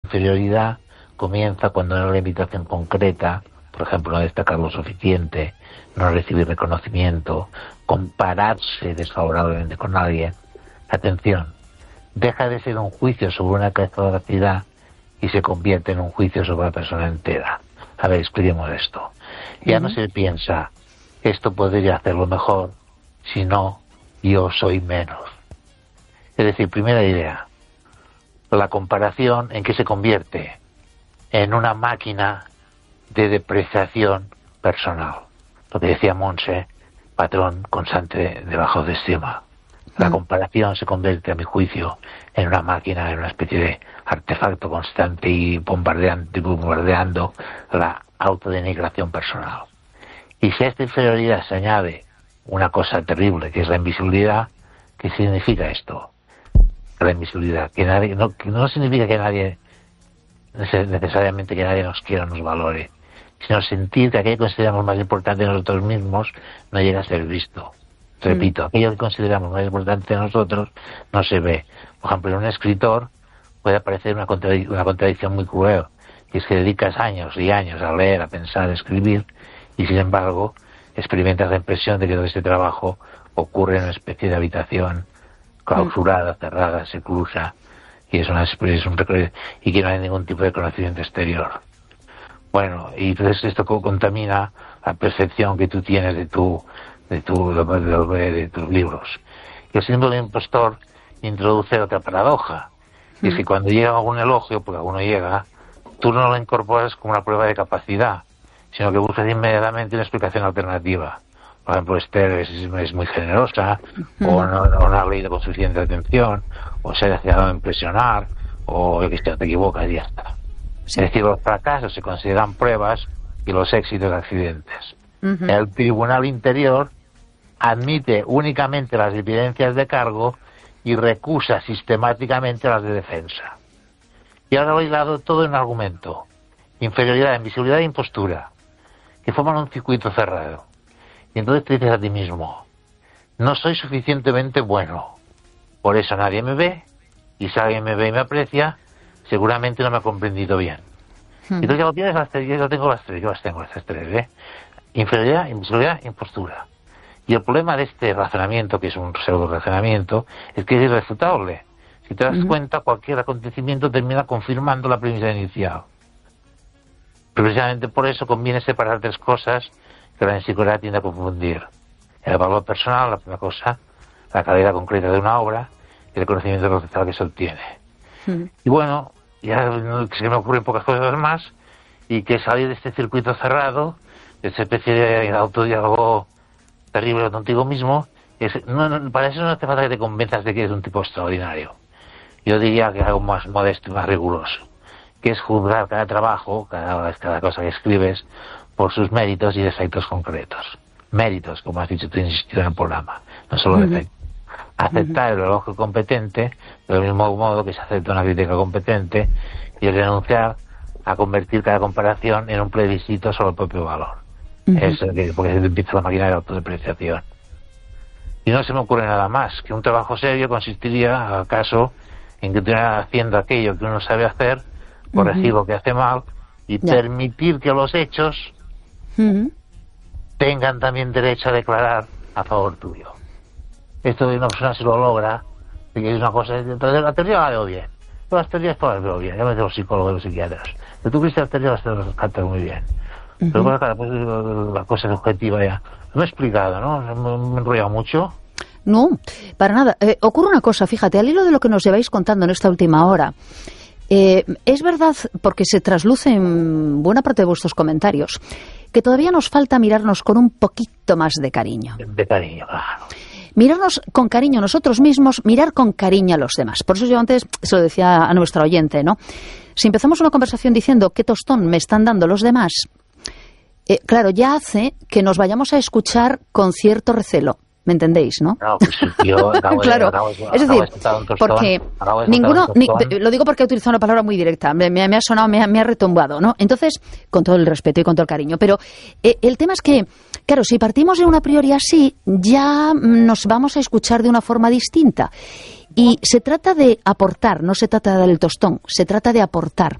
inferioridad comienza cuando no hay una limitación concreta, por ejemplo, no destacar lo suficiente, no recibir reconocimiento, compararse desfavorablemente con alguien. Atención, deja de ser un juicio sobre una capacidad y se convierte en un juicio sobre la persona entera. A ver, expliquemos esto. Ya no se piensa, esto podría hacerlo mejor, sino yo soy menos. Es decir, primera idea, la comparación en que se convierte en una máquina de depreciación personal. Lo que decía Monse, patrón constante de baja autoestima. La comparación se convierte, a mi juicio, en una máquina, en una especie de artefacto constante y bombardeando la autodenigración personal. Y si a esta inferioridad se añade una cosa terrible, que es la invisibilidad, ¿qué significa esto? La invisibilidad, que nadie, no significa que nadie, necesariamente que nadie nos quiera o nos valore, sino sentir que aquello que consideramos más importante de nosotros mismos no llega a ser visto. Repito, aquello que consideramos más importante de nosotros no se ve. Por ejemplo, en un escritor puede aparecer una contradicción muy cruel, que es que dedicas años y años a leer, a pensar, a escribir, y sin embargo experimentas la impresión de que todo este trabajo ocurre en una especie de habitación clausurada, cerrada, seclusa, y es un recorrido, y que no hay ningún tipo de conocimiento exterior. Bueno, y entonces esto contamina la percepción que tú tienes de tus libros. Y el síndrome del impostor introduce otra paradoja, y es que cuando llega algún elogio, porque alguno llega, tú no lo incorporas como una prueba de capacidad, sino que buscas inmediatamente una explicación alternativa. Por ejemplo, Esther es muy generosa, o no ha leído con suficiente atención, o se ha dejado impresionar, o que te equivocas y ya está. Sí. Es decir, los fracasos se consideran pruebas y los éxitos accidentes. El tribunal interior admite únicamente las evidencias de cargo y recusa sistemáticamente las de defensa. Y ahora lo he aislado todo en un argumento: inferioridad, invisibilidad e impostura, que forman un circuito cerrado. Y entonces te dices a ti mismo, no soy suficientemente bueno, por eso nadie me ve, y si alguien me ve y me aprecia, seguramente no me ha comprendido bien. Entonces ya lo tienes las tres, yo las tengo estas tres, inferioridad, invisibilidad, impostura. Y el problema de este razonamiento, que es un pseudo razonamiento, es que es irrefutable. Si te das cuenta, cualquier acontecimiento termina confirmando la premisa inicial. Precisamente por eso conviene separar tres cosas que la psicología tiende a confundir: el valor personal, la primera cosa, la calidad concreta de una obra y el conocimiento procesal que se obtiene. Y bueno, ya se me ocurren pocas cosas más, y que salir de este circuito cerrado, de esta especie de autodiálogo terrible contigo mismo, para eso no hace falta que te convenzas de que eres un tipo extraordinario. Yo diría que algo más modesto y más riguroso, que es juzgar cada trabajo, cada cosa que escribes, por sus méritos y defectos concretos. Méritos, como has dicho tú, insistido en el programa, no solo defectos. Aceptar el elogio competente, del mismo modo que se acepta una crítica competente, y renunciar a convertir cada comparación en un plebiscito sobre el propio valor. Porque se empieza la máquina de autodepreciación. Y no se me ocurre nada más, que un trabajo serio consistiría, acaso, en que estuviera haciendo aquello que uno sabe hacer, corregir lo que hace mal, y permitir que los hechos tengan también derecho a declarar a favor tuyo. Esto de una persona se lo logra, que es una cosa. Entonces, la teoría la veo bien. Las teorías todas las veo bien, ya me los psicólogos y los psiquiatras. Pero tú, Cristian, las teorías las cantas muy bien. Pero bueno, claro, pues, la cosa es objetiva ya. No me he explicado, ¿no? Me he enrollado mucho. No, para nada. Ocurre una cosa, fíjate, al hilo de lo que nos lleváis contando en esta última hora. Es verdad, porque se trasluce en buena parte de vuestros comentarios, que todavía nos falta mirarnos con un poquito más de cariño. De cariño, claro. Mirarnos con cariño a nosotros mismos, mirar con cariño a los demás. Por eso yo antes se lo decía a nuestra oyente, ¿no? Si empezamos una conversación diciendo qué tostón me están dando los demás, claro, ya hace que nos vayamos a escuchar con cierto recelo. ¿Me entendéis, no? No, pues yo claro, es decir, porque ninguno, lo digo porque he utilizado una palabra muy directa, me ha sonado, me ha retumbado, ¿no? Entonces, con todo el respeto y con todo el cariño, pero el tema es que, claro, si partimos de una priori así, ya nos vamos a escuchar de una forma distinta. Y se trata de aportar, no se trata de dar el tostón, se trata de aportar.